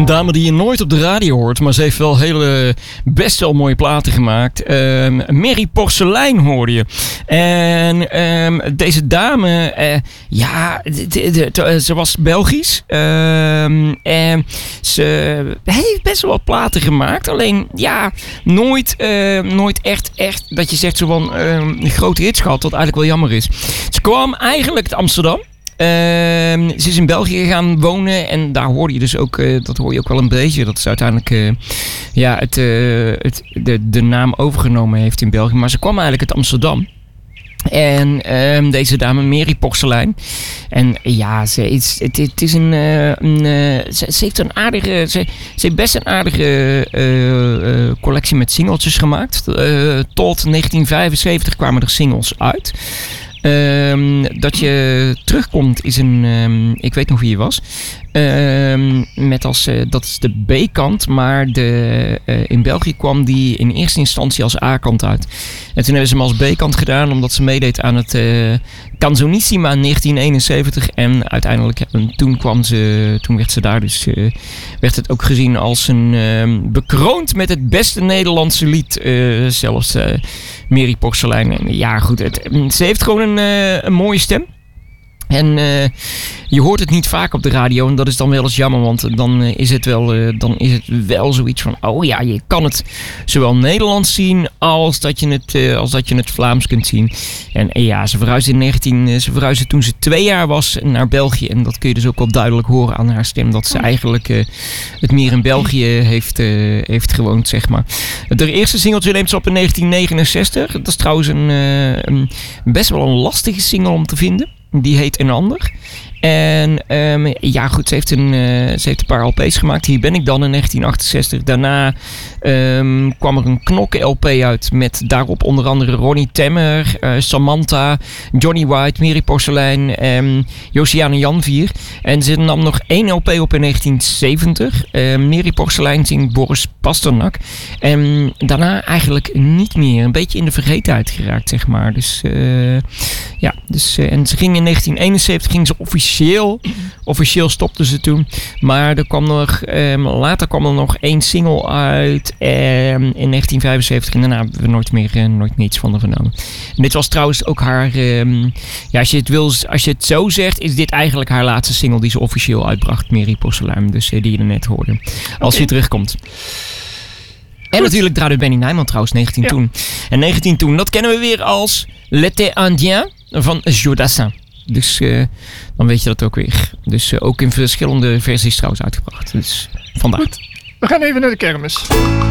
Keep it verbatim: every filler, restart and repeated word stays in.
Een dame die je nooit op de radio hoort, maar ze heeft wel hele, best wel mooie platen gemaakt. Um, Mary Porcelein hoorde je. En um, deze dame, uh, ja, de, de, de, ze was Belgisch. Um, en ze heeft best wel wat platen gemaakt. Alleen, ja, nooit, uh, nooit echt, echt dat je zegt zo van um, grote hits gehad, wat eigenlijk wel jammer is. Ze kwam eigenlijk uit Amsterdam. Uh, ze is in België gaan wonen en daar hoor je dus ook, uh, dat hoor je ook wel een beetje, dat ze uiteindelijk uh, ja, het, uh, het, de, de naam overgenomen heeft in België. Maar ze kwam eigenlijk uit Amsterdam. En um, deze dame, Mary Porcelein. En ja, ze is, het, het is een, uh, een uh, ze, ze heeft een aardige, ze, ze heeft best een aardige uh, uh, collectie met singeltjes gemaakt. Uh, tot negentien vijfenzeventig kwamen er singles uit. Um, dat je terugkomt is een, um, ik weet nog wie je was, um, met als, uh, dat is de B-kant, maar de, uh, in België kwam die in eerste instantie als A-kant uit. En toen hebben ze hem als B-kant gedaan, omdat ze meedeed aan het uh, Canzonissima negentien eenenzeventig. En uiteindelijk, en toen kwam ze, toen werd ze daar dus, uh, werd het ook gezien als een, uh, bekroond met het beste Nederlandse lied, uh, zelfs uh, Mary Porcelein. En ja, goed, het, ze heeft gewoon een, uh, een mooie stem. En uh, je hoort het niet vaak op de radio en dat is dan wel eens jammer, want dan uh, is het wel, uh, dan is het wel zoiets van, oh ja, je kan het zowel Nederlands zien als dat je het, uh, als dat je het Vlaams kunt zien. En uh, ja, ze verhuisde in negentien, uh, ze verhuisde toen ze twee jaar was naar België en dat kun je dus ook wel duidelijk horen aan haar stem, dat ze eigenlijk uh, het meer in België heeft, uh, heeft gewoond, zeg maar. De eerste singeltje neemt ze op in negentien negenenzestig. Dat is trouwens een, uh, een best wel een lastige single om te vinden. Die heet Een Ander. En um, ja goed, ze heeft, een, uh, ze heeft een paar L P's gemaakt. Hier ben ik dan in negentien achtenzestig. Daarna um, kwam er een knokken-L P uit met daarop onder andere Ronnie Temmer, uh, Samantha, Johnny White, Mary Porcelein, um, Josiane Janvier. En ze nam nog één L P op in negentien zeventig. Uh, Mary Porcelein zingt Boris Pasternak. En daarna eigenlijk niet meer. Een beetje in de vergetenheid geraakt, zeg maar. Dus uh, ja, dus, uh, en ze ging in negentien eenenzeventig ging ze officieel Officieel stopte ze toen. Maar er kwam nog, um, later kwam er nog één single uit um, in negentien vijfenzeventig. En daarna hebben we nooit meer, uh, nooit meer iets van haar vernomen. En dit was trouwens ook haar... Um, ja, als je, het wil, als je het zo zegt, is dit eigenlijk haar laatste single die ze officieel uitbracht. Mary Porcelein, dus uh, die je er net hoorde. Als okay. je terugkomt. En Goed. Natuurlijk draaide Benny Nijman trouwens, negentien ja. toen. En negentien toen, dat kennen we weer als L'été indien van Jodassin. Dus uh, dan weet je dat ook weer. Dus uh, ook in verschillende versies trouwens uitgebracht. Dus vandaar. Goed, we gaan even naar de kermis.